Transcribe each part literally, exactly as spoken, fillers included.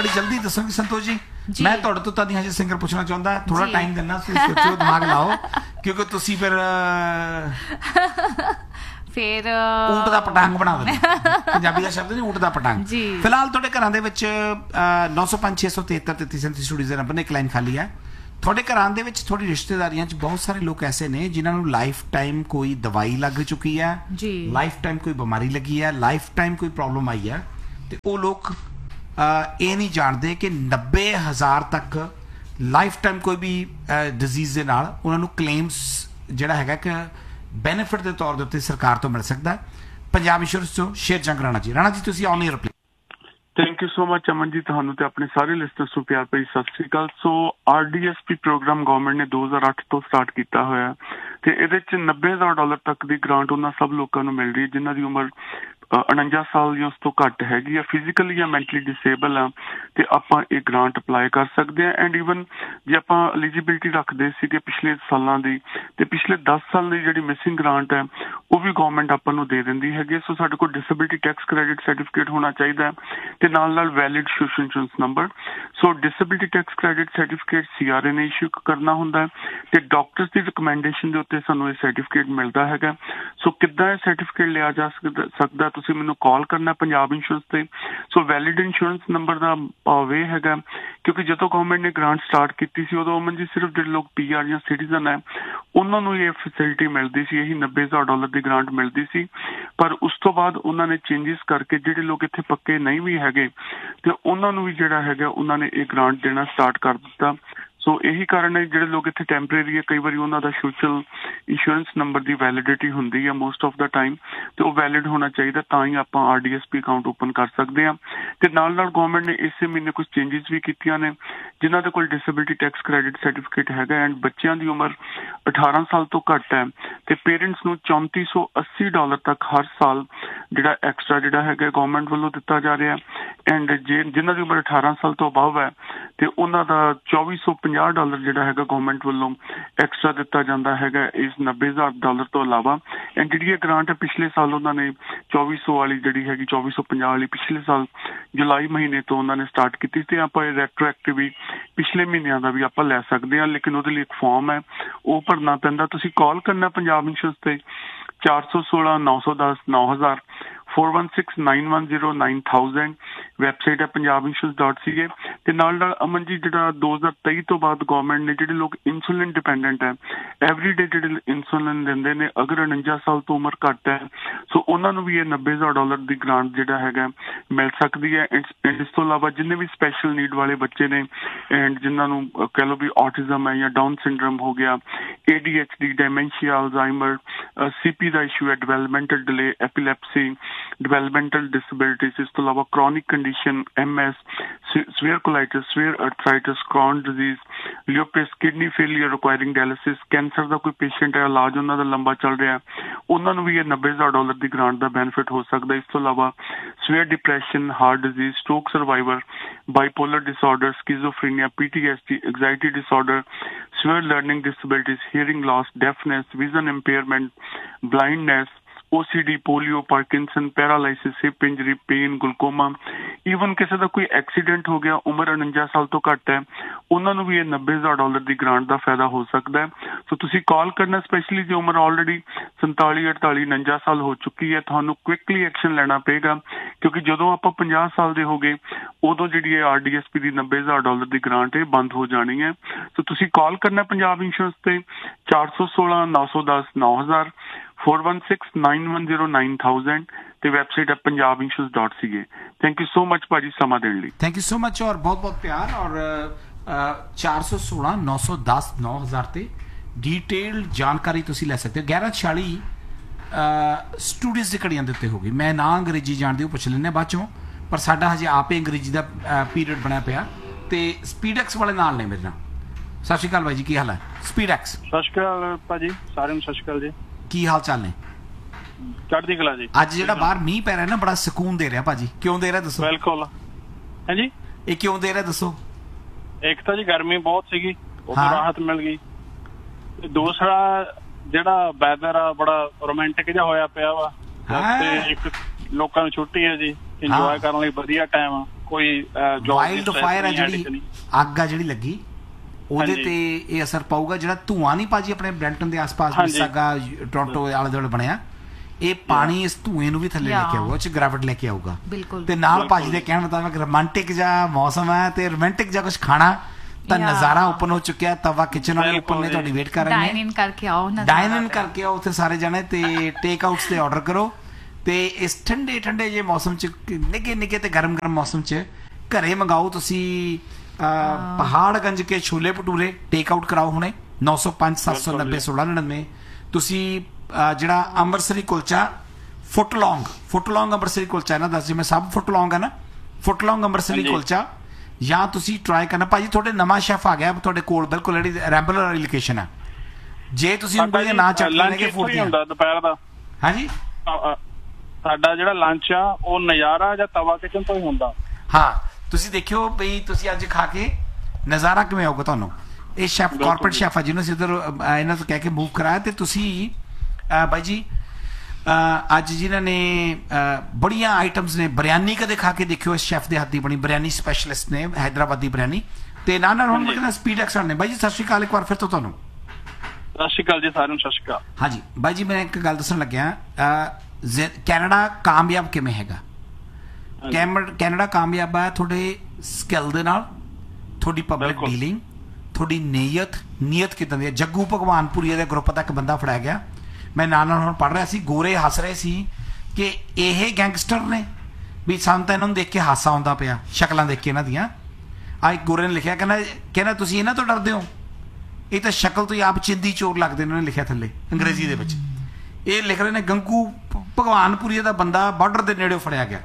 थोड़ी जल्दी दसोगे संतोष जी? मैं तुहाडे तो तां हजे सिंगर पुछना चाहुंदा, थोड़ा टाइम देना, सोचो दिमाग लाओ, क्योंकि तुसीं फिर फिर ऊंट दा पटांग बना दिंदे, पंजाबी दा शब्द नहीं, ऊंट दा पटांग। फिलहाल तुहाडे घरां दे विच नौ सौ पंज छे सौ तिहत्तर तेती सैंती स्टूडियोज़ दे नंबर ने, एक लाइन खाली है। थोड़े घरां दे विच थोड़ी रिश्तेदारियां च बहुत सारे लोग ऐसे ने जिन्हां नूं लाइफ टाइम कोई दवाई लग चुकी है, लाइफ टाइम कोई बीमारी लगी है, लाइफ टाइम कोई प्रॉब्लम आई है, तो वो लोग ये नहीं जानते कि नब्बे हज़ार तक लाइफ टाइम कोई भी डिजीज़ दे नाल उन्हां नूं क्लेम्स जिहड़ा हैगा कि बेनिफिट के तौर पर सरकार तो मिल सकता है। पंजाब इंश्योरेंस तो शेर जंग राणा जी, राणा जी तुसीं on air please. Thank you so much Aman ji, ਤੁਹਾਨੂੰ ਤੇ ਆਪਣੇ ਸਾਰੇ ਲਿਸਨਰਸ ਨੂੰ ਪਿਆਰ ਭਰੀ ਸਤਿ ਸ੍ਰੀ ਅਕਾਲ। ਸੋ R D S P programme government ਨੇ ਦੋ ਹਜ਼ਾਰ ਅੱਠ ਤੋਂ ਸਟਾਰਟ ਕੀਤਾ ਹੋਇਆ ਤੇ ਇਹਦੇ ਚ ਨੱਬੇ ਹਜ਼ਾਰ ਡਾਲਰ ਤੱਕ ਦੀ ਗ੍ਰਾਂਟ ਉਹਨਾਂ ਸਭ ਲੋਕਾਂ ਨੂੰ ਮਿਲ ਰਹੀ ਹੈ ਜਿਨ੍ਹਾਂ ਦੀ ਉਮਰ ਉਣੰਜਾ ਸਾਲ ਜਾਂ ਉਸ ਤੋਂ ਘੱਟ ਹੈਗੀ ਆ, ਫਿਜ਼ੀਕਲੀ ਜਾਂ ਮੈਂਟਲੀ ਡਿਸੇਬਲ ਆ, ਤੇ ਆਪਾਂ ਇਹ ਗ੍ਰਾਂਟ ਅਪਲਾਈ ਕਰ ਸਕਦੇ ਆ। ਐਂਡ ਈਵਨ ਜੇ ਆਪਾਂ ਐਲੀਜੀਬਿਲਿਟੀ ਰੱਖਦੇ ਸੀਗੇ ਪਿਛਲੇ ਸਾਲਾਂ ਦੀ, ਤੇ ਪਿਛਲੇ ਦਸ ਸਾਲ ਦੀ ਜਿਹੜੀ ਮਿਸਿੰਗ ਗ੍ਰਾਂਟ ਹੈ ਉਹ ਵੀ ਗਵਰਨਮੈਂਟ ਆਪਾਂ ਨੂੰ ਦੇ ਦਿੰਦੀ ਹੈਗੀ। ਸੋ ਸਾਡੇ ਕੋਲ ਡਿਸੇਬਿਲਿਟੀ ਟੈਕਸ ਕ੍ਰੈਡਿਟ ਸਰਟੀਫਿਕੇਟ ਹੋਣਾ ਚਾਹੀਦਾ ਤੇ ਨਾਲ ਨਾਲ valid social insurance number. So disability tax credit certificate C R A ਨੇ ਇਸ਼ੂ ਕਰਨਾ ਹੁੰਦਾ ਤੇ ਡਾਕਟਰਸ ਦੀ ਰਿਕਮੈਂਡੇਸ਼ਨ ਦੇ ਉੱਤੇ ਸਾਨੂੰ ਇਹ ਸਰਟੀਫਿਕੇਟ ਮਿਲਦਾ ਹੈਗਾ। ਸੋ ਕਿੱਦਾਂ ਇਹ ਸਰਟੀਫਿਕੇਟ ਲਿਆ ਜਾ ਸਕਦਾ, ਤੁਸੀਂ ਮੈਨੂੰ ਕਾਲ ਕਰਨਾ ਪੰਜਾਬ ਇੰਸ਼ੋਰੈਂਸ ਤੇ। ਸੋ ਵੈਲਿਡ ਇੰਸ਼ੋਰੈਂਸ ਨੰਬਰ ਦਾ ਭਾਵ ਇਹ ਹੈਗਾ ਕਿਉਂਕਿ ਜਦੋਂ ਗਵਰਨਮੈਂਟ ਨੇ ਗ੍ਰਾਂਟ ਸਟਾਰਟ ਕੀਤੀ ਸੀ ਉਦੋਂ ਅਮਨ ਜੀ ਸਿਰਫ ਜਿਹੜੇ ਲੋਕ ਪੀ ਆਰ ਜਾਂ ਸਿਟੀਜ਼ਨ ਹੈ ਉਹਨਾਂ ਨੂੰ ਇਹ ਫੈਸਿਲਿਟੀ ਮਿਲਦੀ ਸੀ, ਇਹੀ ਨੱਬੇ ਹਜ਼ਾਰ ਡਾਲਰ ਦੀ ਗ੍ਰਾਂਟ ਮਿਲਦੀ ਸੀ। ਪਰ ਉਸ ਤੋਂ ਬਾਅਦ ਉਹਨਾਂ ਨੇ ਚੇਂਜਿਸ ਕਰਕੇ ਜਿਹੜੇ ਲੋਕ ਇੱਥੇ ਪੱਕੇ ਨਹੀਂ ਵੀ ਹੈਗੇ ਤੇ ਉਹਨਾਂ ਨੂੰ ਵੀ ਜਿਹੜਾ ਹੈਗਾ ਉਹਨਾਂ ਨੇ ਇਹ ਗ੍ਰਾਂਟ ਦੇਣਾ ਸਟਾਰਟ ਕਰ ਦਿੱਤਾ। ਸੋ ਇਹੀ ਕਾਰਨ ਹੈ ਜਿਹੜੇ ਲੋਕ ਇੱਥੇ ਟੈਂਪਰੇਰੀ ਹੈ, ਕਈ ਵਾਰੀ ਉਹਨਾਂ ਦਾ ਸੋਸ਼ਲ ਇੰਸ਼ੋਰੈਂਸ ਨੰਬਰ ਦੀ ਵੈਲਿਡਿਟੀ ਹੁੰਦੀ ਹੈ ਮੋਸਟ ਆਫ ਦਾ ਟਾਈਮ, ਤੇ ਉਹ ਵੈਲਿਡ ਹੋਣਾ ਚਾਹੀਦਾ ਤਾਂ ਹੀ ਆਪਾਂ R D S P account open ਕਰ ਸਕਦੇ ਹਾਂ। ਤੇ ਨਾਲ ਨਾਲ ਗਵਰਨਮੈਂਟ ਨੇ ਇਸੇ ਮਹੀਨੇ ਕੁਝ ਚੇਂਜਿਸ ਵੀ ਕੀਤੀਆਂ ਨੇ ਜਿਨ੍ਹਾਂ ਦੇ ਕੋਲ ਡਿਸੇਬਿਲਿਟੀ ਟੈਕਸ ਕ੍ਰੈਡਿਟ ਸਰਟੀਫਿਕੇਟ ਹੈਗਾ ਐਂਡ ਬੱਚਿਆਂ ਦੀ ਉਮਰ ਅਠਾਰਾਂ ਸਾਲ ਤੋਂ ਘੱਟ ਹੈ ਤੇ ਪੇਰੈਂਟਸ ਨੂੰ ਚੌਂਤੀ ਸੌ ਅੱਸੀ ਡਾਲਰ ਤੱਕ ਹਰ ਸਾਲ ਜਿਹੜਾ ਐਕਸਟਰਾ ਜਿਹੜਾ ਹੈਗਾ ਗਵਰਨਮੈਂਟ ਵੱਲੋਂ ਦਿੱਤਾ ਜਾ ਰਿਹਾ। ਐਂਡ ਜੇ ਜਿਨ੍ਹਾਂ ਦੀ ਉਮਰ ਅਠਾਰਾਂ ਸਾਲ ਤੋਂ ਅਬਵ ਹੈ ਤੇ ਉਹਨਾਂ ਦਾ ਚੌਵੀ ਸੌ ਪੰਜਾਹ ਡਾਲਰ ਜਿਹੜਾ ਹੈਗਾ ਗਵਰਨਮੈਂਟ ਵੱਲੋਂ ਐਕਸਟਰਾ ਦਿੱਤਾ ਜਾਂਦਾ ਹੈਗਾ ਇਸ ਨੱਬੇ ਹਜ਼ਾਰ ਡਾਲਰ ਤੋਂ ਇਲਾਵਾ। ਐਂਡ ਜਿਹੜੀ ਇਹ ਗ੍ਰਾਂਟ ਹੈ ਪਿਛਲੇ ਸਾਲ ਉਹਨਾਂ ਨੇ ਚੌਵੀ ਸੌ ਵਾਲੀ ਜਿਹੜੀ ਹੈਗੀ ਚੌਵੀ ਸੌ ਪੰਜਾਹ ਵਾਲੀ ਪਿਛਲੇ ਸਾਲ ਜੁਲਾਈ ਮਹੀਨੇ ਤੋਂ ਉਹਨਾਂ ਨੇ ਸਟਾਰਟ ਕੀਤੀ ਤੇ ਆਪਾਂ ਇਹ ਰੈਟਰੋਐਕਟਿਵ ਵੀ ਪਿਛਲੇ ਮਹੀਨਿਆਂ ਦਾ ਵੀ ਆਪਾਂ ਲੈ ਸਕਦੇ ਹਾਂ, ਲੇਕਿਨ ਉਹਦੇ ਲਈ ਇੱਕ ਫਾਰਮ ਹੈ ਉਹ ਭਰਨਾ ਪੈਂਦਾ। ਤੁਸੀਂ ਕਾਲ ਕਰਨਾ ਪੰਜਾਬ ਇੰਸ਼ੋਰੈਂਸ ਤੇ ਚਾਰ ਸੌ ਸੋਲਾਂ ਨੌ ਸੌ ਦਸ ਨੌ ਹਜ਼ਾਰ four one six nine one zero nine thousand website ਹੈ ਪੰਜਾਬ ਇੰਸ਼ੋਰੈਂਸ ਡਾਟ ਸੀ ਏ। ਤੇ ਨਾਲ ਨਾਲ ਅਮਨ ਜੀ ਜਿਹੜਾ ਦੋ ਹਜ਼ਾਰ ਤੇਈ ਤੋਂ ਬਾਅਦ ਗਵਰਨਮੈਂਟ ਨੇ ਜਿਹੜੇ ਲੋਕ ਇਨਸੂਲਿਨ ਡਿਪੈਂਡੈਂਟ ਹੈ ਐਵਰੀਡੇ ਜਿਹੜੇ ਇਨਸੂਲਿਨ ਦਿੰਦੇ ਨੇ ਅਗਰ ਉਣੰਜਾ ਸਾਲ ਤੋਂ ਉਮਰ ਘੱਟ ਹੈ ਸੋ ਉਹਨਾਂ ਨੂੰ ਵੀ ਇਹ ਨੱਬੇ ਹਜ਼ਾਰ ਡਾਲਰ ਦੀ ਗ੍ਰਾਂਟ ਜਿਹੜਾ ਹੈਗਾ ਮਿਲ ਸਕਦੀ ਹੈ। ਇਸ ਤੋਂ ਇਲਾਵਾ ਜਿੰਨੇ ਵੀ ਸਪੈਸ਼ਲ ਨੀਡ ਵਾਲੇ ਬੱਚੇ ਨੇ ਐਂਡ ਜਿਨ੍ਹਾਂ ਨੂੰ ਕਹਿ ਲਓ ਵੀ ਆਟਿਜ਼ਮ ਹੈ ਜਾਂ ਡਾਊਨ ਸਿੰਡਰਮ ਹੋ ਗਿਆ, A D H D, ਡਾਇਮੈਂਸ਼ੀਆ, Alzheimer, C P the issue ਹੈ, ਡਿਵੈਲਪਮੈਂਟਲ ਡਿਲੇ, ਐਪੀਲੈਪਸੀ, ਡਿਵੈਲਪਮੈਂਟਲ ਡਿਸੇਬਿਲਿਟੀਜ਼, ਇਸ ਤੋਂ ਇਲਾਵਾ chronic condition, M S, swear colitis, swear ਅਰਥਰਾਈਟਿਸ, crayon disease, ਲਿਓਪਿਸ, kidney failure ਰਿਕੁਆਇਰਿੰਗ dialysis, cancer ਦਾ ਕੋਈ ਪੇਸ਼ੈਂਟ ਹੈ ਇਲਾਜ ਉਹਨਾਂ ਦਾ ਲੰਬਾ ਚੱਲ ਰਿਹਾ ਉਹਨਾਂ ਨੂੰ ਵੀ ਇਹ ਨੱਬੇ ਹਜ਼ਾਰ ਡਾਲਰ ਦੀ ਗ੍ਰਾਂਟ ਦਾ ਬੈਨੀਫਿਟ ਹੋ ਸਕਦਾ। ਇਸ ਤੋਂ ਇਲਾਵਾ swear depression, heart disease, stroke survivor, bipolar disorder, ਸਕਿਜ਼ੋਫਰੀਨੀਆ, P T S D, ਐਗਜ਼ਾਈਟੀ disorder, swear learning disabilities, hearing Las, ਡੈਫਨੈਸ, vision impairment, blindness, ਓ C D, polio, Parkinson, paralysis, hip injury, pain, ਗਲੂਕੋਮਾ, even ਕਿਸੇ ਦਾ ਕੋਈ accident ਹੋ ਗਿਆ ਉਮਰ ਉਣੰਜਾ ਸਾਲ ਤੋਂ ਘੱਟ ਹੈ ਉਹਨਾਂ ਨੂੰ ਵੀ ਇਹ ਨੱਬੇ ਹਜ਼ਾਰ ਡਾਲਰ ਦੀ ਗ੍ਰਾਂਟ ਦਾ ਫਾਇਦਾ ਹੋ ਸਕਦਾ ਹੈ। ਸੋ ਤੁਸੀਂ ਕਾਲ ਕਰਨਾ, ਸਪੈਸ਼ਲੀ ਜੇ ਉਮਰ ਆਲਰੇਡੀ ਸੰਤਾਲੀ ਅੜਤਾਲੀ ਉਣੰਜਾ ਸਾਲ ਹੋ ਚੁੱਕੀ ਹੈ ਤੁਹਾਨੂੰ ਕੁਇਕਲੀ ਐਕਸ਼ਨ ਲੈਣਾ ਪਏਗਾ ਕਿਉਂਕਿ ਜਦੋਂ ਆਪਾਂ ਪੰਜਾਹ ਸਾਲ ਦੇ ਹੋ ਗਏ ਉਦੋਂ ਜਿਹੜੀ ਹੈ ਆਰ ਡੀ ਐਸ ਪੀ ਦੀ ਨੱਬੇ ਹਜ਼ਾਰ ਡਾਲਰ ਦੀ ਗ੍ਰਾਂਟ ਇਹ ਬੰਦ ਹੋ ਜਾਣੀ ਹੈ। ਸੋ ਤੁਸੀਂ ਕਾਲ ਕਰਨਾ ਪੰਜਾਬ ਇੰਸ਼ੋਰੈਂਸ ਤੇ ਚਾਰ ਸੌ ਸੋਲਾਂ ਨੌ ਸੌ ਦਸ ਨੌ ਹਜ਼ਾਰ four one six nine one zero nine thousand ਤੇ ਵੈਬਸਾਈਟ ਹੈ Punjab insurance dot C A. Thank you so much ਭਾਜੀ ਸਮਾਂ ਦੇਣ ਲਈ। ਥੈਂਕ ਯੂ ਸੋ ਮਚ ਔਰ ਬਹੁਤ ਬਹੁਤ ਪਿਆਰ। ਔਰ ਚਾਰ ਸੌ ਸੋਲਾਂ ਨੌ ਸੌ ਦਸ ਨੌ ਹਜ਼ਾਰ ਤੇ ਡੀਟੇਲ ਜਾਣਕਾਰੀ ਤੁਸੀਂ ਲੈ ਸਕਦੇ ਹੋ। ਗਿਆਰਾਂ ਛਿਆਲੀ ਸਟੂਡੀਓਜ਼ ਦੀ ਘੜੀਆਂ ਦੇ ਉੱਤੇ ਹੋ ਗਈ। ਮੈਂ ਨਾ ਅੰਗਰੇਜ਼ੀ ਜਾਣਦੀ ਉਹ ਪੁੱਛ ਲੈਂਦੇ ਬਾਅਦ ਚੋਂ, ਪਰ ਸਾਡਾ ਹਜੇ ਆਪੇ ਅੰਗਰੇਜ਼ੀ ਦਾ ਪੀਰੀਅਡ ਬਣਿਆ ਪਿਆ ਤੇ ਸਪੀਡਐਕਸ ਵਾਲੇ ਨਾਲ ਨੇ ਮੇਰੇ ਨਾਲ। ਸਤਿ ਸ਼੍ਰੀ ਅਕਾਲ ਬਾਈ ਜੀ, ਕੀ ਹਾਲ ਹੈ? ਸਪੀਡਐਕਸ। ਸਤਿ ਸ਼੍ਰੀ ਅਕਾਲ ਭਾਜੀ, ਸਾਰਿਆਂ ਨੂੰ ਸਤਿ ਸ਼੍ਰੀ ਅਕਾਲ ਜੀ। ਕੀ ਹਾਲ ਚਾਲ ਨੇ? ਚੜ੍ਹਦੀ ਕਲਾ ਜੀ। ਅੱਜ ਜਿਹੜਾ ਬਾਹਰ ਮੀਂਹ ਪੈ ਰਿਹਾ ਨਾ ਬੜਾ ਸਕੂਨ ਦੇ ਰਿਹਾ ਭਾਜੀ, ਕਿਉਂ ਦੇ ਰਿਹਾ ਦੱਸੋ? ਬਿਲਕੁਲ ਹਾਂਜੀ, ਇਹ ਕਿਉਂ ਦੇ ਰਿਹਾ ਦੱਸੋ? ਇੱਕ ਤਾਂ ਜੀ ਗਰਮੀ ਬਹੁਤ ਸੀਗੀ, ਉਹ ਤੋਂ ਰਾਹਤ ਮਿਲ ਗਈ। ਤੇ ਦੂਸਰਾ ਜਿਹੜਾ ਵੈਦਰ ਆ ਬੜਾ ਰੋਮਾਂਟਿਕ ਜਿਹਾ ਹੋਇਆ ਪਿਆ ਵਾ ਤੇ ਇੱਕ ਲੋਕਾਂ ਨੂੰ ਛੁੱਟੀ ਹੈ ਜੀ, ਇੰਜੋਏ ਕਰਨ ਲਈ ਵਧੀਆ ਟਾਈਮ ਆ, ਕੋਈ ਵਾਈਲਡ ਫਾਇਰ ਹੈ ਜਿਹੜੀ ਅੱਗ ਆ ਜਿਹੜੀ ਲੱਗੀ ਉਹਦੇ ਤੇ ਇਹ ਅਸਰ ਪਾਊਗਾ। ਜਿਹੜਾ ਧੂਆਂ ਨਹੀਂ ਭਾਜੀ ਆਪਣੇ ਬ੍ਰੈਂਟਨ ਦੇ ਆਸ-ਪਾਸ ਮਿਸਾਗਾ ਟੋਰਾਂਟੋ ਆਲੇ ਦੁਆਲੇ ਬਣਿਆ, ਇਹ ਪਾਣੀ ਇਸ ਧੂਏ ਨੂੰ ਵੀ ਥੱਲੇ ਲੈ ਕੇ ਆਊਗਾ, ਉਹ ਚ ਗ੍ਰੈਵਿਟੀ ਲੈ ਕੇ ਆਊਗਾ। ਤੇ ਨਾਲ ਭਾਜੀ ਦੇ ਕਹਿਣ ਮੁਤਾਬਕ ਰੋਮਾਂਟਿਕ ਜਿਹਾ ਮੌਸਮ ਹੈ ਤੇ ਰੋਮਾਂਟਿਕ ਜਿਹਾ ਕੁਝ ਖਾਣਾ ਤਾਂ ਨਜ਼ਾਰਾ ਓਪਨ ਹੋ ਚੁੱਕਿਆ। ਤਵਾ ਕਿਚਨ ਵਾਲੇ ਓਪਨ ਨੇ, ਤੁਹਾਡੀ ਵੇਟ ਕਰ ਰਹੇ ਨੇ। ਡਾਈਨ ਇਨ ਕਰਕੇ ਆਓ, ਡਾਈਨ ਇਨ ਕਰਕੇ ਆਓ ਉੱਥੇ ਸਾਰੇ ਜਣੇ ਤੇ ਟੇਕ ਆਊਟਸ ਤੇ ਆਰਡਰ ਕਰੋ ਤੇ ਇਸ ਠੰਡੇ ਠੰਡੇ ਜਿਹੇ ਮੌਸਮ ਚ, ਨਿੱਕੇ ਨਿੱਕੇ ਤੇ ਗਰਮ ਗਰਮ ਮੌਸਮ ਚ ਘਰੇ ਮੰਗਾਓ ਤੁਸੀਂ ਪਹਾੜਗੰਜ ਕੇ ਛੋਲੇ ਭਟੂਰੇ, ਟੇਕ ਆਊਟ ਕਰਾਓ ਹੁਣੇ ਨੌ ਸੌ ਪੰਜ ਸੱਤ ਸੌ ਨੱਬੇ ਸੋਲਾਂ ਨੜਿਨਵੇਂ। ਤੁਸੀਂ ਜਿਹੜਾ ਅੰਮ੍ਰਿਤਸਰੀ ਕੁਲਚਾ ਫੁੱਟ ਲੌਂਗ, ਫੁੱਟ ਲੌਂਗ ਅੰਮ੍ਰਿਤਸਰੀ ਕੁਲਚਾ ਇਹਨਾਂ ਦੱਸ, ਜਿਵੇਂ ਸਭ ਫੁੱਟ ਲੌਂਗ ਹੈ ਨਾ, ਫੁੱਟ ਲੌਂਗ ਅੰਮ੍ਰਿਤਸਰੀ ਕੁਲਚਾ ਜਾਂ ਤੁਸੀਂ ਟਰਾਈ ਕਰਨਾ। ਭਾਜੀ ਤੁਹਾਡੇ ਨਵਾਂ ਸ਼ੈਫ ਆ ਗਿਆ ਤੁਹਾਡੇ ਕੋਲ, ਬਿਲਕੁਲ ਜਿਹੜੀ ਰੈਂਬਲਰ ਵਾਲੀ ਲੋਕੇਸ਼ਨ ਹੈ। ਜੇ ਤੁਸੀਂ ਉਂਗਲੀਆਂ ਨਾ ਚੱਕ ਲੈਣਗੇ ਫੂਡ ਹੁੰਦਾ ਦੁਪਹਿਰ ਦਾ। ਹਾਂਜੀ ਸਾਡਾ ਜਿਹੜਾ ਲੰਚ ਆ ਉਹ ਨਜ਼ਾਰਾ ਜਾਂ ਤਵਾ ਕਿਚਨ ਤੋਂ ਹੀ ਹੁੰਦਾ। ਹਾਂ ਤੁਸੀਂ ਦੇਖਿਓ ਬਈ ਤੁਸੀਂ ਅੱਜ ਖਾ ਕੇ ਨਜ਼ਾਰਾ ਕਿਵੇਂ ਆਊਗਾ ਤੁਹਾਨੂੰ। ਇਹ ਸ਼ੈਫ ਕਾਰਪੋਰੇਟ ਸ਼ੈਫ ਆ ਜਿਹਨੂੰ ਅਸੀਂ ਇੱਧਰ ਇਹਨਾਂ ਤੋਂ ਕਹਿ ਕੇ ਮੂਵ ਕਰਾਇਆ। ਤੇ ਤੁਸੀਂ ਬਾਈ ਜੀ ਅੱਜ ਜਿਨ੍ਹਾਂ ਨੇ ਬੜੀਆਂ ਆਈਟਮਸ ਨੇ, ਬਿਰਿਆਨੀ ਕਦੇ ਖਾ ਕੇ ਦੇਖਿਓ ਇਸ ਸ਼ੈਫ ਦੇ ਹੱਥ ਦੀ ਬਣੀ ਬਿਰਿਆਨੀ, ਸਪੈਸ਼ਲਿਸਟ ਨੇ ਹੈਦਰਾਬਾਦੀ ਬਿਰਿਆਨੀ। ਤੇ ਨਾਲ ਨਾਲ ਹੁਣ ਮੈਂ ਸਪੀਡ ਐਕਸਟਰ ਨੇ। ਬਾਈ ਜੀ ਸਤਿ ਸ਼੍ਰੀ ਅਕਾਲ ਇੱਕ ਵਾਰ ਫਿਰ ਤੋਂ ਤੁਹਾਨੂੰ। ਸਤਿ ਸ਼੍ਰੀ ਅਕਾਲ ਜੀ ਸਾਰਿਆਂ ਨੂੰ, ਸਤਿ ਸ਼੍ਰੀ ਅਕਾਲ। ਹਾਂਜੀ ਬਾਈ ਜੀ ਮੈਂ ਇੱਕ ਗੱਲ ਦੱਸਣ ਲੱਗਿਆ, ਕੈਨੇਡਾ ਕਾਮਯਾਬ ਕਿਵੇਂ ਹੈਗਾ? ਕੈਨੇਡਾ ਕਾਮਯਾਬ ਹੈ ਤੁਹਾਡੇ ਸਕਿੱਲ ਦੇ ਨਾਲ, ਤੁਹਾਡੀ ਪਬਲਿਕ ਡੀਲਿੰਗ, ਤੁਹਾਡੀ ਨੀਅਤ ਨੀਅਤ ਕਿੱਦਾਂ ਦੀ ਹੈ। ਜੱਗੂ ਭਗਵਾਨਪੁਰੀ ਦੇ ਗਰੁੱਪ ਦਾ ਇੱਕ ਬੰਦਾ ਫੜਿਆ ਗਿਆ, ਮੈਂ ਨਾਲ ਨਾਲ ਹੁਣ ਪੜ੍ਹ ਰਿਹਾ ਸੀ, ਗੋਰੇ ਹੱਸ ਰਹੇ ਸੀ ਕਿ ਇਹ ਗੈਂਗਸਟਰ ਨੇ ਵੀ ਸਾਨੂੰ ਤਾਂ ਇਹਨਾਂ ਨੂੰ ਦੇਖ ਕੇ ਹਾਸਾ ਆਉਂਦਾ ਪਿਆ, ਸ਼ਕਲਾਂ ਦੇਖ ਕੇ ਇਹਨਾਂ ਦੀਆਂ। ਆ ਇੱਕ ਗੋਰੇ ਨੇ ਲਿਖਿਆ, ਕਹਿੰਦਾ ਕਹਿੰਦਾ ਤੁਸੀਂ ਇਹਨਾਂ ਤੋਂ ਡਰਦੇ ਹੋ, ਇਹ ਤਾਂ ਸ਼ਕਲ ਤੋਂ ਹੀ ਆਪ ਚਿੰਦੀ ਚੋਰ ਲੱਗਦੇ ਨੇ। ਉਹਨੇ ਲਿਖਿਆ ਥੱਲੇ ਅੰਗਰੇਜ਼ੀ ਦੇ ਵਿੱਚ, ਇਹ ਲਿਖ ਰਹੇ ਨੇ ਗੰਗੂ ਭਗਵਾਨਪੁਰੀ ਦਾ ਬੰਦਾ ਬਾਰਡਰ ਦੇ ਨੇੜੇ ਫੜਿਆ ਗਿਆ।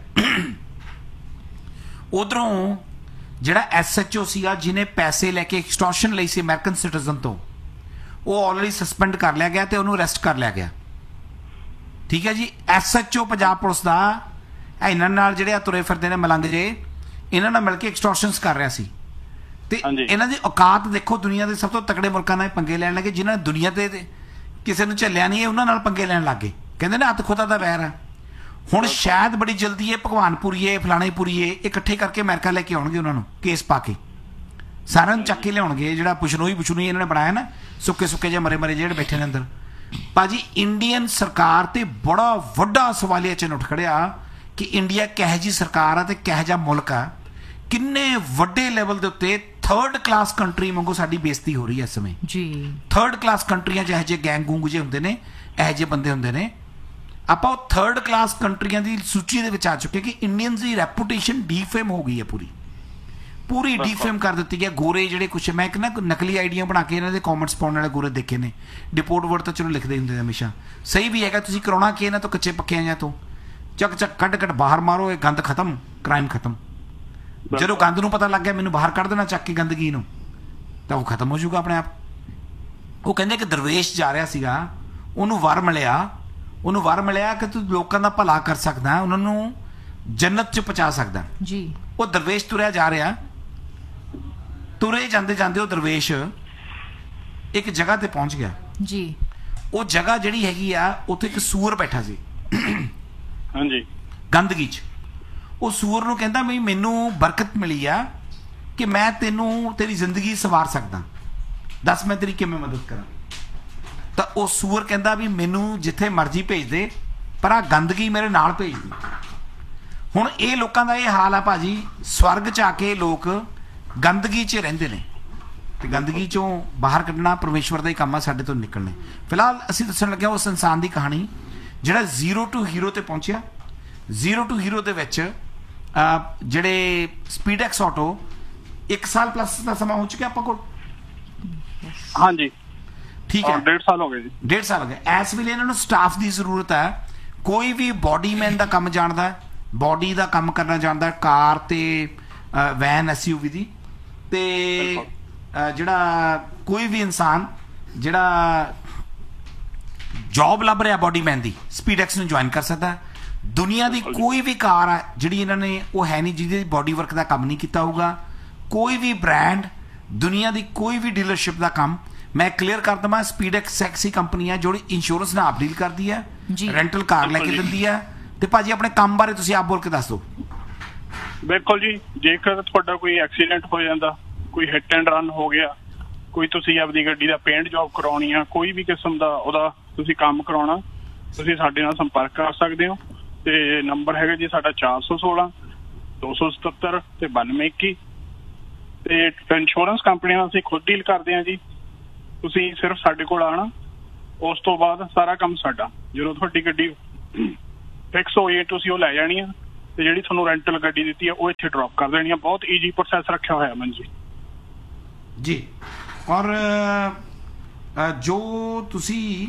ਉਧਰੋਂ ਜਿਹੜਾ ਐਸ ਐਚ ਓ ਸੀਗਾ ਜਿਹਨੇ ਪੈਸੇ ਲੈ ਕੇ ਐਕਸਟੋਰਸ਼ਨ ਲਈ ਸੀ ਅਮਰੀਕਨ ਸਿਟੀਜ਼ਨ ਤੋਂ, ਉਹ ਆਲਰੇਡੀ ਸਸਪੈਂਡ ਕਰ ਲਿਆ ਗਿਆ ਤੇ ਉਹਨੂੰ ਅਰੈਸਟ ਕਰ ਲਿਆ ਗਿਆ। ਠੀਕ ਹੈ ਜੀ। S H O Punjab police ਦਾ ਇਹਨਾਂ ਨਾਲ ਜਿਹੜੇ ਆ ਤੁਰੇ ਫਿਰਦੇ ਨੇ ਮਲੰਗ ਜੇ, ਇਹਨਾਂ ਨਾਲ ਮਿਲ ਕੇ ਐਕਸਟੋਰਸ਼ਨਸ ਕਰ ਰਿਹਾ ਸੀ। ਤੇ ਇਹਨਾਂ ਦੀ ਔਕਾਤ ਦੇਖੋ, ਦੁਨੀਆ ਦੇ ਸਭ ਤੋਂ ਤਕੜੇ ਮੁਲਕਾਂ ਨਾਲ ਪੰਗੇ ਲੈਣ ਲੱਗੇ। ਜਿਨ੍ਹਾਂ ਨੇ ਦੁਨੀਆ ਤੇ ਕਿਸੇ ਨੂੰ ਝੱਲਿਆ ਨਹੀਂ, ਉਹਨਾਂ ਨਾਲ ਪੰਗੇ ਲੈਣ ਲੱਗ ਗਏ। ਕਹਿੰਦੇ ਨੇ ਹੱਥ ਖੁਦਾ ਦਾ ਵੈਰ ਹੈ। ਹੁਣ ਸ਼ਾਇਦ ਬੜੀ ਜਲਦੀ ਇਹ ਭਗਵਾਨਪੁਰੀਏ ਫਲਾਣੇਪੁਰੀਏ ਇਹ ਇਕੱਠੇ ਕਰਕੇ ਅਮਰੀਕਾ ਲੈ ਕੇ ਆਉਣਗੇ, ਉਹਨਾਂ ਨੂੰ ਕੇਸ ਪਾ ਕੇ ਸਾਰਿਆਂ ਨੂੰ ਚੱਕ ਕੇ ਲਿਆਉਣਗੇ। ਜਿਹੜਾ ਪੁਛਨੋਈ ਪੁਛਨੋਈ ਇਹਨਾਂ ਨੇ ਬਣਾਇਆ ਨਾ, ਸੁੱਕੇ ਸੁੱਕੇ ਜਿਹੇ ਮਰੇ ਮਰੇ ਜਿਹੜੇ ਬੈਠੇ ਨੇ ਅੰਦਰ। ਭਾਜੀ ਇੰਡੀਅਨ ਸਰਕਾਰ ਤੇ ਬੜਾ ਵੱਡਾ ਸਵਾਲੀਆ ਚਿੰਨ੍ਹ ਉੱਠ ਖੜਿਆ ਕਿ ਇੰਡੀਆ ਕਿਹੋ ਜਿਹੀ ਸਰਕਾਰ ਆ ਤੇ ਕਿਹੋ ਜਿਹਾ ਮੁਲਕ ਆ। ਕਿੰਨੇ ਵੱਡੇ ਲੈਵਲ ਦੇ ਉੱਤੇ ਥਰਡ ਕਲਾਸ ਕੰਟਰੀ ਵਾਂਗੂ ਸਾਡੀ ਬੇਇੱਜ਼ਤੀ ਹੋ ਰਹੀ ਹੈ ਇਸ ਸਮੇਂ ਜੀ। ਥਰਡ ਕਲਾਸ ਕੰਟਰੀਆਂ 'ਚ ਇਹੋ ਜਿਹੇ ਗੈਂਗ ਗੂੰਗ ਜਿਹੇ ਹੁੰਦੇ ਨੇ, ਇਹੋ ਜਿਹੇ ਬੰਦੇ ਹੁੰਦੇ ਨੇ। ਆਪਾਂ ਉਹ ਥਰਡ ਕਲਾਸ ਕੰਟਰੀਆਂ ਦੀ ਸੂਚੀ ਦੇ ਵਿੱਚ ਆ ਚੁੱਕੇ ਕਿ ਇੰਡੀਅਨਸ ਦੀ ਰੈਪੂਟੇਸ਼ਨ ਡੀਫੇਮ ਹੋ ਗਈ ਹੈ, ਪੂਰੀ ਪੂਰੀ ਡੀਫੇਮ ਕਰ ਦਿੱਤੀ ਹੈ। ਗੋਰੇ ਜਿਹੜੇ ਕੁਛ, ਮੈਂ ਇੱਕ ਨਾ ਨਕਲੀ ਆਈਡੀਆਂ ਬਣਾ ਕੇ ਇਹਨਾਂ ਦੇ ਕਮੈਂਟਸ ਪਾਉਣ ਵਾਲੇ ਗੋਰੇ ਦੇਖੇ ਨੇ। ਡਿਪੋਰਟ ਵਰਡ ਤਾਂ ਚਲੋ ਲਿਖਦੇ ਹੁੰਦੇ ਹਮੇਸ਼ਾ, ਸਹੀ ਵੀ ਹੈਗਾ। ਤੁਸੀਂ ਕਰਾਉਣਾ ਕੀ ਇਹਨਾਂ ਤੋਂ, ਕੱਚੇ ਪੱਕਿਆਂ ਜਾਂ ਤੋਂ ਚੱਕ ਚੱਕ ਕੱਢ ਕੱਢ ਬਾਹਰ ਮਾਰੋ, ਇਹ ਗੰਦ ਖਤਮ, ਕ੍ਰਾਈਮ ਖਤਮ। ਜਦੋਂ ਗੰਦ ਨੂੰ ਪਤਾ ਲੱਗ ਗਿਆ ਮੈਨੂੰ ਬਾਹਰ ਕੱਢ ਦੇਣਾ ਚੱਕ ਕੇ ਗੰਦਗੀ ਨੂੰ, ਤਾਂ ਉਹ ਖਤਮ ਹੋ ਜਾਊਗਾ ਆਪਣੇ ਆਪ। ਉਹ ਕਹਿੰਦੇ ਕਿ ਦਰਵੇਸ਼ ਜਾ ਰਿਹਾ ਸੀਗਾ, ਉਹਨੂੰ ਵਰ ਮਿਲਿਆ ਉਹਨੂੰ ਵਰ ਮਿਲਿਆ ਕਿ ਤੂੰ ਲੋਕਾਂ ਦਾ ਭਲਾ ਕਰ ਸਕਦਾ, ਉਹਨਾਂ ਨੂੰ ਜੰਨਤ 'ਚ ਪਹੁੰਚਾ ਸਕਦਾ ਜੀ। ਉਹ ਦਰਵੇਸ਼ ਤੁਰਿਆ ਜਾ ਰਿਹਾ, ਤੁਰੇ ਜਾਂਦੇ ਜਾਂਦੇ ਉਹ ਦਰਵੇਸ਼ ਇੱਕ ਜਗ੍ਹਾ ਤੇ ਪਹੁੰਚ ਗਿਆ ਜੀ। ਉਹ ਜਗ੍ਹਾ ਜਿਹੜੀ ਹੈਗੀ ਆ, ਉੱਥੇ ਇੱਕ ਸੂਰ ਬੈਠਾ ਸੀ ਹਾਂਜੀ ਗੰਦਗੀ 'ਚ। ਉਹ ਸੂਰ ਨੂੰ ਕਹਿੰਦਾ ਵੀ ਮੈਨੂੰ ਬਰਕਤ ਮਿਲੀ ਆ ਕਿ ਮੈਂ ਤੈਨੂੰ ਤੇਰੀ ਜ਼ਿੰਦਗੀ ਸਵਾਰ ਸਕਦਾ, ਦੱਸ ਮੈਂ ਤੇਰੀ ਕਿਵੇਂ ਮਦਦ ਕਰਾਂ। ਤਾਂ ਉਹ ਸੂਰ ਕਹਿੰਦਾ ਵੀ ਮੈਨੂੰ ਜਿੱਥੇ ਮਰਜ਼ੀ ਭੇਜ ਦੇ, ਪਰ ਆ ਗੰਦਗੀ ਮੇਰੇ ਨਾਲ ਭੇਜ ਦੇ। ਹੁਣ ਇਹ ਲੋਕਾਂ ਦਾ ਇਹ ਹਾਲ ਆ ਭਾਜੀ, ਸਵਰਗ 'ਚ ਆ ਕੇ ਲੋਕ ਗੰਦਗੀ 'ਚ ਰਹਿੰਦੇ ਨੇ ਤੇ ਗੰਦਗੀ 'ਚੋਂ ਬਾਹਰ ਕੱਢਣਾ ਪਰਮੇਸ਼ਵਰ ਦਾ ਹੀ ਕੰਮ ਆ, ਸਾਡੇ ਤੋਂ ਨਿਕਲਣੇ। ਫਿਲਹਾਲ ਅਸੀਂ ਦੱਸਣ ਲੱਗਿਆ ਉਸ ਇਨਸਾਨ ਦੀ ਕਹਾਣੀ ਜਿਹੜਾ ਜ਼ੀਰੋ ਟੂ ਹੀਰੋ ਤੇ ਪਹੁੰਚਿਆ। ਜ਼ੀਰੋ ਟੂ ਹੀਰੋ ਦੇ ਵਿੱਚ ਜਿਹੜੇ ਸਪੀਡਐਕਸ ਆਟੋ ਇੱਕ ਸਾਲ ਪਲੱਸ ਦਾ ਸਮਾਂ ਹੋ ਚੁੱਕਿਆ ਆਪਾਂ ਕੋਲ। ਹਾਂਜੀ ਠੀਕ ਹੈ, ਡੇਢ ਸਾਲ ਹੋ ਗਏ ਜੀ। ਡੇਢ ਸਾਲ ਹੋ ਗਏ। ਇਸ ਵੇਲੇ ਇਹਨਾਂ ਨੂੰ ਸਟਾਫ ਦੀ ਜ਼ਰੂਰਤ ਹੈ। ਕੋਈ ਵੀ ਬੋਡੀਮੈਨ ਦਾ ਕੰਮ ਜਾਣਦਾ, ਬੋਡੀ ਦਾ ਕੰਮ ਕਰਨਾ ਜਾਣਦਾ, ਕਾਰ ਤੇ ਵੈਨ ਐਸ ਯੂ ਵੀ ਦੀ, ਤੇ ਜਿਹੜਾ ਕੋਈ ਵੀ ਇਨਸਾਨ ਜਿਹੜਾ ਜੌਬ ਲੱਭ ਰਿਹਾ ਬੋਡੀਮੈਨ ਦੀ, ਸਪੀਡਐਕਸ ਨੂੰ ਜੁਆਇਨ ਕਰ ਸਕਦਾ। ਦੁਨੀਆ ਦੀ ਕੋਈ ਵੀ ਕਾਰ ਆ ਜਿਹੜੀ ਇਹਨਾਂ ਨੇ ਉਹ ਹੈ ਨਹੀਂ ਜਿਹਦੀ ਬੋਡੀ ਵਰਕ ਦਾ ਕੰਮ ਨਹੀਂ ਕੀਤਾ ਹੋਊਗਾ। ਕੋਈ ਵੀ ਬ੍ਰਾਂਡ, ਦੁਨੀਆ ਦੀ ਕੋਈ ਵੀ ਡੀਲਰਸ਼ਿਪ ਦਾ ਕੰਮ, ਮੈਂ ਕਲੀਅਰ ਕਰ ਦਵਾਂ, ਸਪੀਡਐਕਸ ਸੈਕਸੀ ਕੰਪਨੀ ਹੈ ਜਿਹੜੀ ਇੰਸ਼ੋਰੈਂਸ ਨਾਲ ਆਪ ਡੀਲ ਕਰਦੀ ਹੈ, ਰੈਂਟਲ ਕਾਰ ਲੈ ਕੇ ਦਿੰਦੀ ਹੈ। ਤੇ ਭਾਜੀ ਆਪਣੇ ਕੰਮ ਬਾਰੇ ਤੁਸੀਂ ਆਪ ਬੋਲ ਕੇ ਦੱਸ ਦਿਓ। ਬਿਲਕੁਲ ਜੀ, ਜੇਕਰ ਤੁਹਾਡਾ ਕੋਈ ਐਕਸੀਡੈਂਟ ਹੋ ਜਾਂਦਾ, ਕੋਈ ਹਿੱਟ ਐਂਡ ਰਨ ਹੋ ਗਿਆ, ਕੋਈ ਤੁਸੀਂ ਆਪਦੀ ਗੱਡੀ ਦਾ ਪੇਂਟ ਜੌਬ ਕਰਾਉਣੀ ਆ, ਕੋਈ ਵੀ ਕਿਸਮ ਦਾ ਉਹਦਾ ਤੁਸੀਂ ਕੰਮ ਕਰਾਉਣਾ, ਤੁਸੀਂ ਸਾਡੇ ਨਾਲ ਸੰਪਰਕ ਕਰ ਸਕਦੇ ਹੋ। ਤੇ ਨੰਬਰ ਹੈਗਾ ਜੀ ਸਾਡਾ ਚਾਰ ਸੌ ਸੋਲਾਂ ਦੋ ਸੌ ਸਤੱਤਰ ਤੇ ਬਾਨਵੇਂ ਇੱਕੀ। ਤੇ ਇੰਸ਼ੋਰੈਂਸ ਕੰਪਨੀ ਨਾਲ ਅਸੀਂ ਖੁਦ ਡੀਲ ਕਰਦੇ ਹਾਂ ਜੀ। ਤੁਸੀਂ ਸਿਰਫ ਸਾਡੇ ਕੋਲ ਆਉਣਾ, ਉਸ ਤੋਂ ਬਾਅਦ ਸਾਰਾ ਕੰਮ ਸਾਡਾ। ਜਦੋਂ ਤੁਹਾਡੀ ਗੱਡੀ ਫਿਕਸ ਹੋ ਜਾਏ ਤੁਸੀਂ ਉਹ ਲੈ ਜਾਣੀ ਆ, ਤੇ ਜਿਹੜੀ ਤੁਹਾਨੂੰ ਰੈਂਟਲ ਗੱਡੀ ਦਿੱਤੀ ਆ ਉਹ ਇੱਥੇ ਡ੍ਰੌਪ ਕਰ ਦੇਣੀ ਆ। ਬਹੁਤ ਈਜੀ ਪ੍ਰੋਸੈਸ ਰੱਖਿਆ ਹੋਇਆ ਮਨ ਜੀ ਜੀ। ਔਰ ਜੋ ਤੁਸੀਂ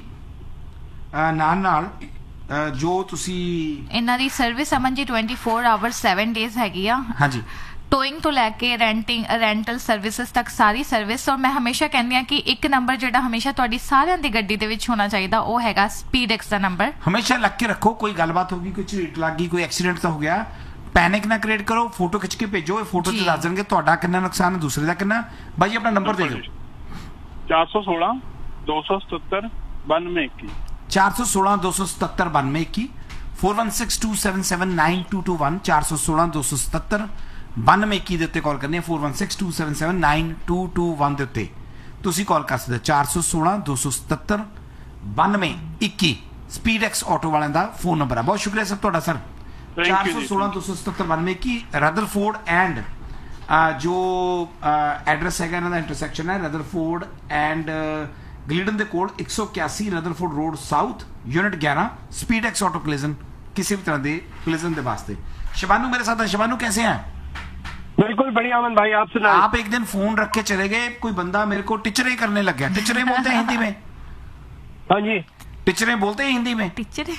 ਨਾਲ ਨਾਲ ਜੋ ਤੁਸੀਂ ਇਹਨਾਂ ਦੀ service Aman ji twenty four hour seven days ਹੈਗੀ ਆ। ਹਾਂਜੀ, ਟੋਇੰਗ ਤੋਂ ਲੈ ਕੇ ਰੈਂਟਿੰਗ ਰੈਂਟਲ ਸਰਵਿਸਿਜ਼ ਤੱਕ ਸਾਰੀ ਸਰਵਿਸ। ਔਰ ਮੈਂ ਹਮੇਸ਼ਾ ਕਹਿੰਦੀ ਹਾਂ ਕਿ ਇੱਕ ਨੰਬਰ ਜਿਹੜਾ ਹਮੇਸ਼ਾ ਤੁਹਾਡੀ ਸਾਰਿਆਂ ਦੀ ਗੱਡੀ ਦੇ ਵਿੱਚ ਹੋਣਾ ਚਾਹੀਦਾ ਉਹ ਹੈਗਾ ਸਪੀਡਐਕਸ ਦਾ ਨੰਬਰ। ਹਮੇਸ਼ਾ ਲੱਗ ਕੇ ਰੱਖੋ। ਕੋਈ ਗੱਲਬਾਤ ਹੋ ਗਈ, ਕੋਈ ਝੀਟ ਲੱਗ ਗਈ, ਕੋਈ ਐਕਸੀਡੈਂਟ ਤਾਂ ਹੋ ਗਿਆ, ਪੈਨਿਕ ਨਾ ਕ੍ਰੀਏਟ ਕਰੋ, ਫੋਟੋ ਖਿੱਚ ਕੇ ਭੇਜੋ। ਇਹ ਫੋਟੋ 'ਚ ਦੱਸ ਦੇਣਗੇ ਤੁਹਾਡਾ ਕਿੰਨਾ ਨੁਕਸਾਨ ਹੈ, ਦੂਸਰੇ ਦਾ ਕਿੰਨਾ। ਬਾਈ ਆਪਣਾ ਨੰਬਰ ਦੇ ਦਿਓ। ਚਾਰ ਸੌ ਸੋਲਾਂ ਦੋ ਸੌ ਸਤੱਤਰ ਬਾਨਵੇਂ ਇੱਕੀ ਚਾਰ ਸੌ ਸੋਲਾਂ ਦੋ ਸੌ ਸਤੱਤਰ ਬਾਨਵੇਂ ਇੱਕੀ four one six two seven seven nine to to one चार सौ सोलह दो सौ सतहत्तर बानवे इक्की ਦੇ ਉੱਤੇ ਕਾਲ ਕਰਨੀ ਹੈ। Four one six two seven seven nine to to one ਦੇ ਉੱਤੇ ਤੁਸੀਂ ਕਾਲ ਕਰ ਸਕਦੇ ਹੋ। ਚਾਰ ਸੌ ਸੋਲਾਂ ਦੋ ਸੌ ਸਤੱਤਰ ਬਾਨਵੇਂ ਇੱਕੀ ਸਪੀਡਐਕਸ ਆਟੋ ਵਾਲਿਆਂ ਦਾ ਫੋਨ ਨੰਬਰ ਹੈ। ਬਹੁਤ ਸ਼ੁਕਰੀਆ ਸਰ ਤੁਹਾਡਾ ਸਰ। ਚਾਰ ਸੌ ਸੋਲਾਂ ਦੋ ਸੌ ਸਤੱਤਰ ਬਾਨਵੇਂ ਇੱਕੀ ਰਦਰਫੋਰਡ ਐਂਡ ਜੋ ਐਡਰੈਸ ਹੈਗਾ ਇਹਨਾਂ ਦਾ ਇੰਟਰਸੈਕਸ਼ਨ ਹੈ ਰਦਰਫੋਰਡ ਐਂਡ ਗਲੀਡਨ ਦੇ ਕੋਲ एक सौ इक्यासी रदरफोर्ड रोड साउथ यूनिट ग्यारह स्पीडएक्स ऑटो कोलिजन किसी भी तरह के कोलिजन के वास्ते। शिवानू मेरे साथ है। शिवानू कैसे हैं? बिल्कुल बढ़िया अमन भाई, आप सुनाइए। आप एक दिन फोन रख के चले गए, कोई बंदा मेरे को टिचरे करने लग गया। टिचरे बोलते हैं हिंदी में? हाँ जी, टिचरे बोलते हैं हिंदी में। टिचरे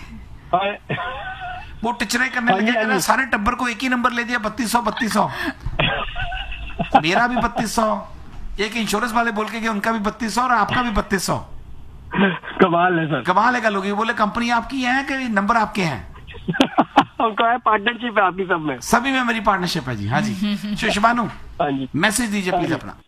वो टिचरे करने लग गया, सारे टब्बर को एक ही नंबर ले दिया बत्तीस सौ बत्तीस सौ मेरा भी बत्तीस सौ, एक इंश्योरेंस वाले बोल के उनका भी बत्तीस सौ और आपका भी बत्तीस सौ। कमाल है सर, कमाल है। लोग बोले कंपनी आपकी है कि नंबर आपके हैं? उनका है पार्टनरशिप है आपकी सब में, सभी में मेरी पार्टनरशिप है जी। हाँ जी शिवानू हाँ जी मैसेज दीजिए प्लीज अपना।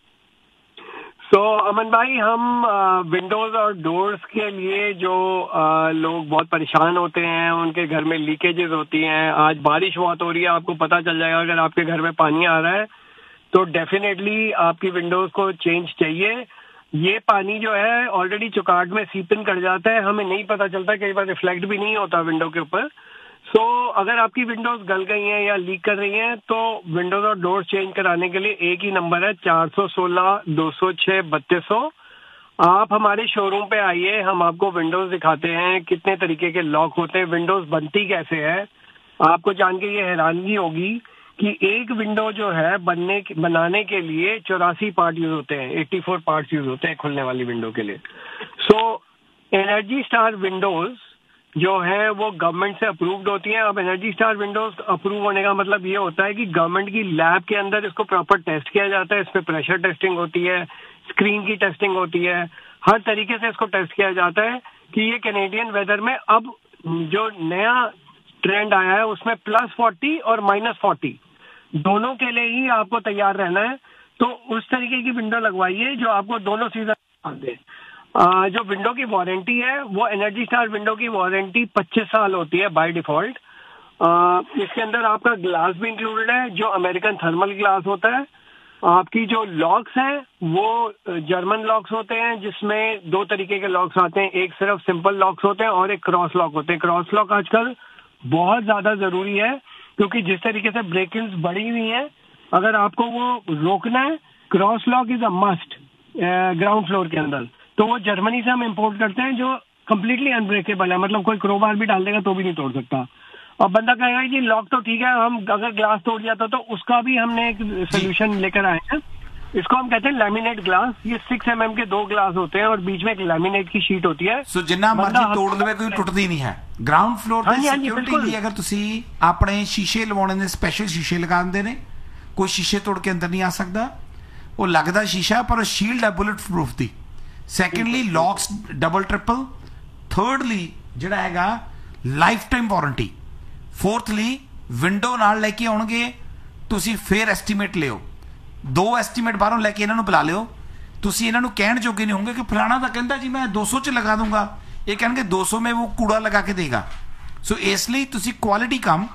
सो so, अमन भाई, हम विंडोज और डोर्स के लिए जो आ, लोग बहुत परेशान होते हैं, उनके घर में लीकेजेस होती हैं। आज बारिश बहुत हो रही है, आपको पता चल जाएगा अगर आपके घर में पानी आ रहा है तो डेफिनेटली आपकी विंडोज को चेंज चाहिए। ये पानी जो है ऑलरेडी चुकाट में सीप इन कर जाता है, हमें नहीं पता चलता, कई बार रिफ्लेक्ट भी नहीं होता विंडो के ऊपर। सो so, अगर आपकी विंडोज गल गई हैं या लीक कर रही हैं तो विंडोज और डोर्स चेंज कराने के लिए एक ही नंबर है चार सौ सोलह दो सौ छः बत्तीस सौ। आप हमारे शोरूम पे आइए, हम आपको विंडोज दिखाते हैं कितने तरीके के लॉक होते हैं, विंडोज बनती कैसे है। आपको जान के ये हैरानगी होगी कि एक विंडो जो है बनने बनाने के लिए चौरासी पार्ट यूज होते हैं, चौरासी पार्ट्स यूज होते हैं खुलने वाली विंडो के लिए। सो एनर्जी स्टार विंडोज जो है वो गवर्नमेंट से अप्रूव्ड होती हैं। अब एनर्जी स्टार विंडोज अप्रूव होने का मतलब ये होता है कि गवर्नमेंट की लैब के अंदर इसको प्रॉपर टेस्ट किया जाता है, इस पे प्रेशर टेस्टिंग होती है, स्क्रीन की टेस्टिंग होती है, हर तरीके से इसको टेस्ट किया जाता है कि ये कैनेडियन वेदर में अब जो नया ट्रेंड आया है उसमें प्लस फोर्टी और माइनस फोर्टी दोनों के लिए ही आपको तैयार रहना है। तो उस तरीके की विंडो लगवाइए जो आपको दोनों सीजन आते हैं। जो विंडो की वारंटी है वो एनर्जी स्टार विंडो की वारंटी पच्चीस साल होती है बाय डिफॉल्ट। इसके अंदर आपका ग्लास भी इंक्लूडेड है जो अमेरिकन थर्मल ग्लास होता है। आपकी जो लॉक्स हैं वो जर्मन लॉक्स होते हैं जिसमें दो तरीके के लॉक्स आते हैं, एक सिर्फ सिंपल लॉक्स होते हैं और एक क्रॉस लॉक होते हैं। क्रॉस लॉक आजकल बहुत ज्यादा जरूरी है क्योंकि जिस तरीके से ब्रेक इन्स बढ़ी हुई हैं, अगर आपको वो रोकना है cross lock is a must ground floor के अंदर। तो वो जर्मनी से हम इंपोर्ट करते हैं जो कम्प्लीटली अनब्रेकेबल है, मतलब कोई क्रोबार भी डाल देगा तो भी नहीं तोड़ सकता। और बंदा कहेगा कि लॉक तो ठीक है, हम अगर ग्लास तोड़ जाता तो उसका भी हमने एक सोल्यूशन लेकर आए हैं। इसको हम कहते हैं लैमिनेट ग्लास। ये सिक्स एम एम के दो ग्लास होते हैं और बीच में एक लैमिनेट की शीट होती है। सो जिन्ना मर्जी तोड़ लवे कोई टुटदी नहीं है। ग्राउंड फ्लोर ਤੇ ਸਿਕਿਉਰਿਟੀ ਲਈ ਅਗਰ ਤੁਸੀਂ ਆਪਣੇ ਸ਼ੀਸ਼ੇ ਲਵਾਉਣੇ ਨੇ, ਸਪੈਸ਼ਲ ਸ਼ੀਸ਼ੇ ਲਗਾਉਂਦੇ ਨੇ, ਕੋਈ ਸ਼ੀਸ਼ੇ ਤੋੜ ਕੇ ਅੰਦਰ ਨਹੀਂ ਆ ਸਕਦਾ। ਉਹ ਲੱਗਦਾ ਸ਼ੀਸ਼ਾ ਪਰ ਸ਼ੀਲਡ ਹੈ ਬੁਲਟ ਪ੍ਰੂਫ ਦੀ। Secondly locks double triple. Thirdly ਜਿਹੜਾ ਹੈਗਾ ਲਾਈਫ ਟਾਈਮ ਵਾਰੰਟੀ। ਫੋਰਥਲੀ ਵਿੰਡੋ ਨਾਲ ਲੈ ਕੇ ਆਉਣਗੇ ਤੁਸੀਂ ਫੇਰ ਐਸਟੀਮੇਟ ਲਿਓ। ਦੋ ਐਸਟੀਮੇਟ ਬਾਹਰੋਂ ਲੈ ਕੇ ਇਹਨਾਂ ਨੂੰ ਬੁਲਾ ਲਿਓ। ਤੁਸੀਂ ਇਹਨਾਂ ਨੂੰ ਕਹਿਣ ਜੋਗੇ ਨਹੀਂ ਹੋਗੇ ਕਿ ਫਲਾਣਾ ਤਾਂ ਕਹਿੰਦਾ ਜੀ ਮੈਂ दो सौ ਚ ਲਗਾ ਦੂੰਗਾ, ਇਹ ਕਹਿਣਗੇ दो सौ में वो कूड़ा लगा के देगा। सो इसलिए ਤੁਸੀਂ क्वालिटी ਕੰਮ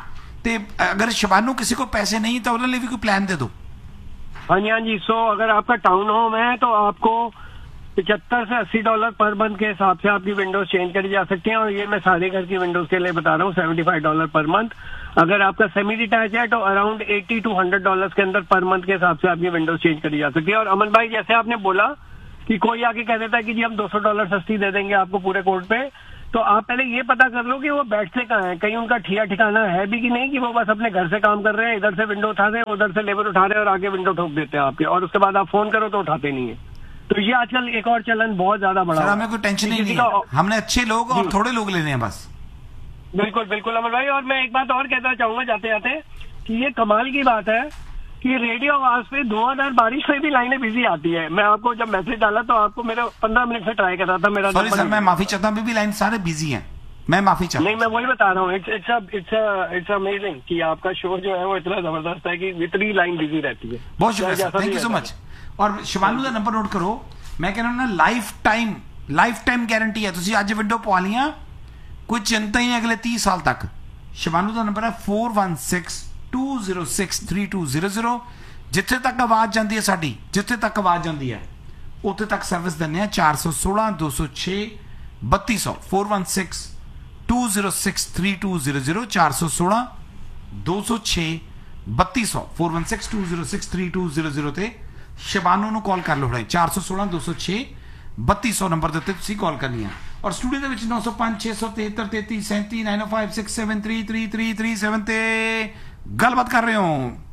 ਤੇ ਅਗਰ ਸ਼ਿਵਾਨੂ ਕਿਸੇ को पैसे नहीं तो ਉਹਨਾਂ ਲਈ ਵੀ ਕੋਈ प्लान दे दो। हाँ जी हाँ जी। सो अगर आपका टाउन होम है तो आपको पचहत्तर से अस्सी डॉलर पर मंथ के हिसाब से आपकी विंडोज चेंज करी जा सकती हैं, और ये मैं सारे घर की विंडोज के लिए बता रहा हूँ, seventy five dollar per month. अगर आपका सेमी डिटैच है तो around eighty two hundred dollar के अंदर पर मंथ के हिसाब से आपकी विंडोज चेंज करी जा सकती है। और अमन भाई, जैसे आपने बोला कि कोई आके कह देता है कि जी हम दो सौ डॉलर सस्ती दे देंगे आपको पूरे कोड पे, तो आप पहले ये पता कर लो कि वो बैठते कहाँ हैं, कहीं उनका ठिया ठिकाना है भी कि नहीं, कि वो बस अपने घर से काम कर रहे हैं, इधर से विंडो उठा रहे हैं, उधर से लेबर उठा रहे हैं और आके विंडो ठोक देते हैं आपके, और उसके बाद आप फोन करो तो उठाते नहीं है। तो ये आजकल एक और चलन बहुत ज्यादा बड़ा है। हमें कोई टेंशन ही नहीं है, हमने अच्छे लोग और थोड़े लोग लेने हैं बस। बिल्कुल बिल्कुल अमन भाई। और मैं एक बात और कहना चाहूंगा जाते जाते कि ये कमाल की बात है कि रेडियो आवाज पे धुआंधार बारिश में भी लाइनें बिजी आती है। मैं आपको जब मैसेज डाला तो आपको मेरा पंद्रह मिनट से ट्राई कर रहा था मेरा। सॉरी सर, मैं माफी चाहता हूँ, अभी भी लाइन सारे बिजी हैं, मैं माफी चाहता हूँ। नहीं, मैं वही बता रहा हूँ, it's it's it's it's amazing कि आपका शो जो है वो इतना जबरदस्त है कि इतनी लाइन बिजी रहती है। बहुत शुक्रिया, थैंक यू सो मच। और शिवानू का नंबर नोट करो, मैं कह रहा हूँ ना, life time life time guarantee है। तुम अज विंडो पवा लिया, कोई चिंता ही नहीं अगले तीस साल तक। शिवानू का नंबर है four one six to zero six three to zero zero. जिथे तक आवाज जाती है साड़ी, जिथे तक आवाज जाती है उत्थे तक सर्विस देने हैं। चार सौ सोलह दो सौ छे बत्ती सौ four one six to zero six three to zero zero चार सौ सोलह दो सौ छे बत्ती सौ four one six to zero six three to zero zero ते शिवानू ਨੂੰ ਕਾਲ ਕਰ ਲਓ। ਹੁਣੇ ਚਾਰ ਸੌ ਸੋਲ੍ਹਾਂ ਦੋ ਸੌ ਛੇ ਬੱਤੀ ਸੌ ਨੰਬਰ ਦੇ ਉੱਤੇ ਤੁਸੀਂ ਕਾਲ ਕਰਨੀ ਹੈ। ਔਰ ਸਟੂਡੀਓ ਦੇ ਵਿੱਚ ਨੌ ਸੌ ਪੰਜ ਛੇ ਸੌ ਤੇਹੱਤਰ ਤੇਤੀ ਸੈਂਤੀ ਨਾइन ओ five six seven three three three three seven ਤੇ ਗੱਲਬਾਤ ਕਰ ਰਹੇ ਹੋ।